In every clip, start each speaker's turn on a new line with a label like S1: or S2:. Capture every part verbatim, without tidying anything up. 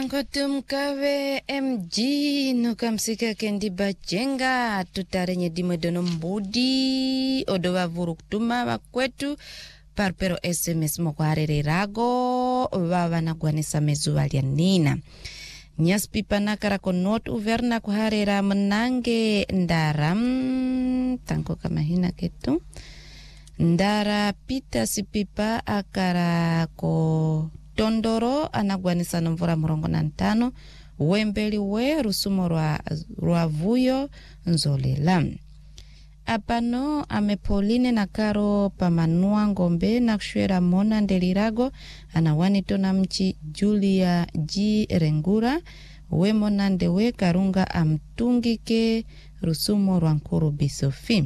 S1: Tangotum kawe M G no kamsika kendi bachenga tutarenye dimo dono mbudi odowa vuruktuma wakwetu parpero S M S mokwarere rago wawa na guanesa mezuwa lia nina nyas pipa nakara konot uverna kuharera menange ndaram tango kama hina ketu ndara pita si pipa akara ko tondoro anagwanisa nomvura murongo na ntano wembeli we rusumo rwa, rwa vuyo nzolela apano amepoline na karo pamanua ngombe na kushwera mona ndelirago anawanito na mchi Julia G Rengura we mona ndewe karunga amtungike rusumo rwa nkuru bisofi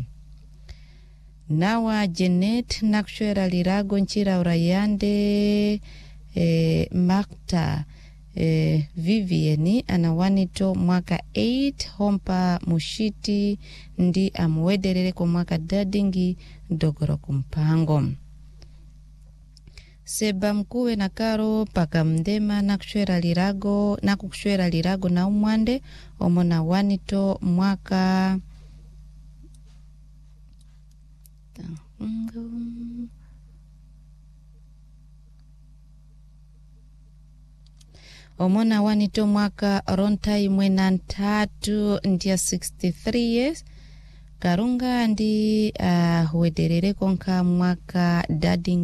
S1: nawa Janet na kushwera lirago nchira urayande E, Makta e, Vivieni anawanito mwaka eight hompa mushiti ndi amwederere kwa mwaka dadingi dogoro kumpango seba mkuwe na karo paka mdema na kushwera lirago na kushwera lirago na umwande omona wanito mwaka omona wanito mwaka ronta imwe na ntatu ndia sixty-three years karunga ndi uh, huederere konka mwaka dading